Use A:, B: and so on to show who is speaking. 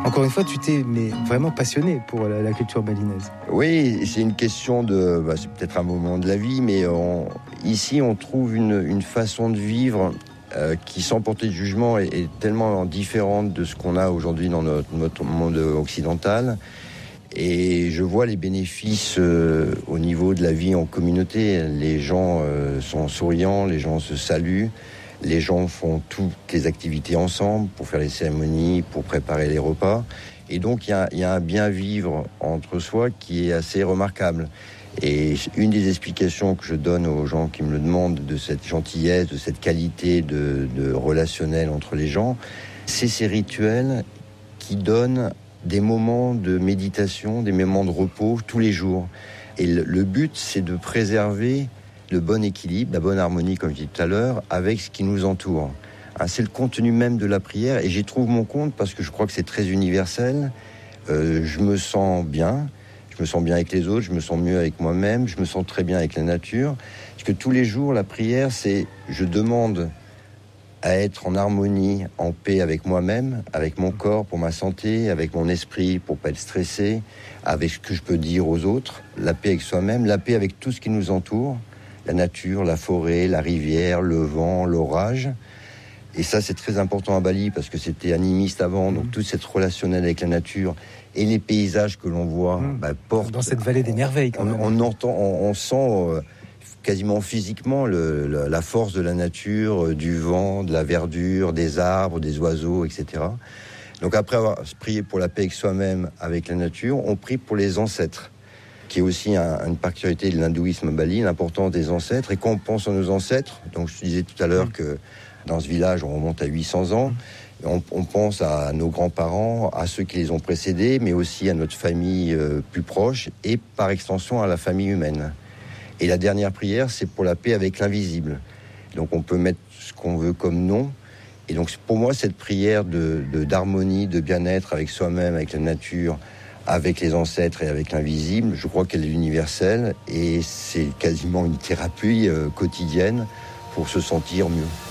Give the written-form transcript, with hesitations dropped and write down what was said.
A: Encore une fois, tu t'es vraiment passionné pour la culture balinaise.
B: Oui, c'est une question de... c'est peut-être un moment de la vie, mais ici, on trouve une façon de vivre qui, sans porter de jugement, est tellement différente de ce qu'on a aujourd'hui dans notre monde occidental. Et je vois les bénéfices au niveau de la vie en communauté. Les gens sont souriants, les gens se saluent, les gens font toutes les activités ensemble pour faire les cérémonies, pour préparer les repas. Et donc, il y a un bien-vivre entre soi qui est assez remarquable. Et une des explications que je donne aux gens qui me le demandent de cette gentillesse, de cette qualité de relationnel entre les gens, c'est ces rituels qui donnent des moments de méditation, des moments de repos tous les jours. Et le but, c'est de préserver le bon équilibre, la bonne harmonie, comme je disais tout à l'heure, avec ce qui nous entoure. C'est le contenu même de la prière, et j'y trouve mon compte parce que je crois que c'est très universel. Je me sens bien avec les autres, je me sens mieux avec moi-même, je me sens très bien avec la nature. Parce que tous les jours, la prière, c'est je demande à être en harmonie, en paix avec moi-même, avec mon corps pour ma santé, avec mon esprit pour pas être stressé, avec ce que je peux dire aux autres, la paix avec soi-même, la paix avec tout ce qui nous entoure, la nature, la forêt, la rivière, le vent, l'orage. Et ça, c'est très important à Bali parce que c'était animiste avant, donc toute cette relationnelle avec la nature et les paysages que l'on voit portent...
A: Dans cette vallée des merveilles, quand même.
B: On sent... quasiment physiquement la force de la nature, du vent, de la verdure, des arbres, des oiseaux, etc. Donc après avoir prié pour la paix avec soi-même, avec la nature, on prie pour les ancêtres, qui est aussi une particularité de l'hindouisme à Bali, l'importance des ancêtres. Et quand on pense à nos ancêtres, donc je disais tout à l'heure que dans ce village, on remonte à 800 ans, on pense à nos grands-parents, à ceux qui les ont précédés, mais aussi à notre famille plus proche et par extension à la famille humaine. Et la dernière prière, c'est pour la paix avec l'invisible. Donc on peut mettre ce qu'on veut comme nom. Et donc pour moi, cette prière d'harmonie, de bien-être avec soi-même, avec la nature, avec les ancêtres et avec l'invisible, je crois qu'elle est universelle et c'est quasiment une thérapie quotidienne pour se sentir mieux.